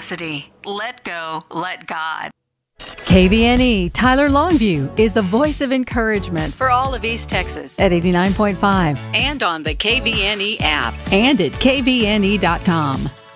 tenacity. Let go, let God. KVNE Tyler Longview is the voice of encouragement for all of East Texas at 89.5 And on the KVNE app. and at kvne.com.